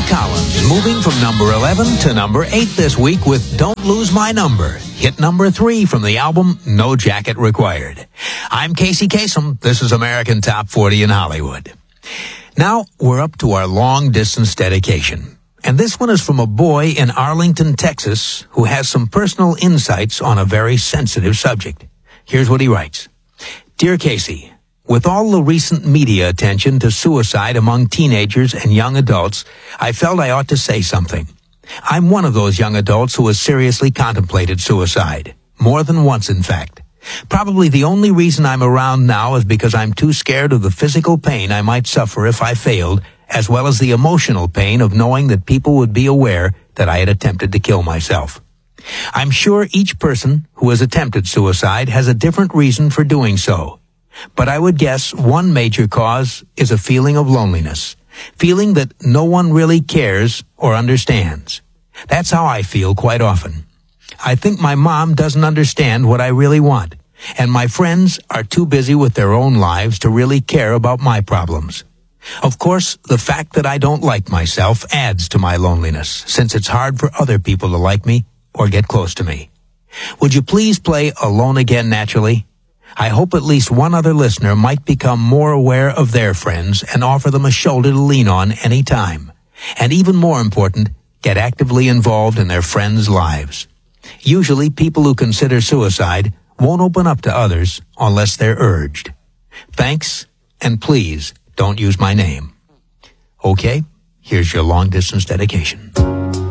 Collins, moving from number 11 to number 8 this week with Don't Lose My Number, hit number 3 from the album No Jacket Required. I'm Casey Kasem. This is American Top 40 in Hollywood. Now, we're up to our long-distance dedication. And this one is from a boy in Arlington, Texas, who has some personal insights on a very sensitive subject. Here's what he writes. Dear Casey, with all the recent media attention to suicide among teenagers and young adults, I felt I ought to say something. I'm one of those young adults who has seriously contemplated suicide. More than once, in fact. Probably the only reason I'm around now is because I'm too scared of the physical pain I might suffer if I failed, as well as the emotional pain of knowing that people would be aware that I had attempted to kill myself. I'm sure each person who has attempted suicide has a different reason for doing so. But I would guess one major cause is a feeling of loneliness, feeling that no one really cares or understands. That's how I feel quite often. I think my mom doesn't understand what I really want, and my friends are too busy with their own lives to really care about my problems. Of course, the fact that I don't like myself adds to my loneliness, since it's hard for other people to like me or get close to me. Would you please play Alone Again Naturally? I hope at least one other listener might become more aware of their friends and offer them a shoulder to lean on any time. And even more important, get actively involved in their friends' lives. Usually, people who consider suicide won't open up to others unless they're urged. Thanks, and please don't use my name. Okay, here's your long-distance dedication.